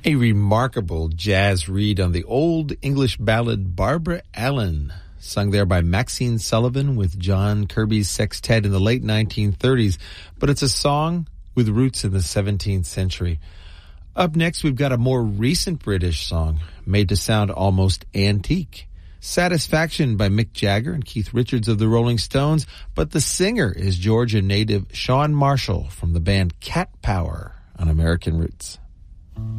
A remarkable jazz read on the old English ballad Barbara Allen, sung there by Maxine Sullivan with John Kirby's sextet in the late 1930s, but it's a song with roots in the 17th century. Up next, we've got a more recent British song made to sound almost antique. Satisfaction by Mick Jagger and Keith Richards of the Rolling Stones, but the singer is Georgia native Sean Marshall from the band Cat Power on American Roots.